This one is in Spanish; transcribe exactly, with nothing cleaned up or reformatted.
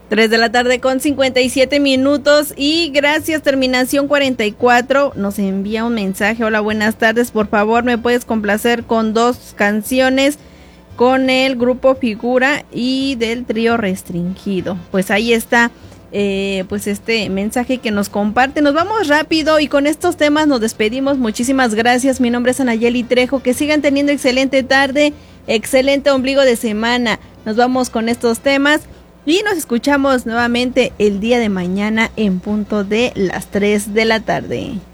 tres de la tarde con cincuenta y siete minutos y gracias, terminación cuarenta y cuatro, nos envía un mensaje. Hola, buenas tardes, por favor me puedes complacer con dos canciones con el grupo Figura y del trío Restringido. Pues ahí está eh, pues este mensaje que nos comparte. Nos vamos rápido y con estos temas nos despedimos. Muchísimas gracias, mi nombre es Anayeli Trejo, que sigan teniendo excelente tarde, excelente ombligo de semana. Nos vamos con estos temas y nos escuchamos nuevamente el día de mañana en punto de las tres de la tarde.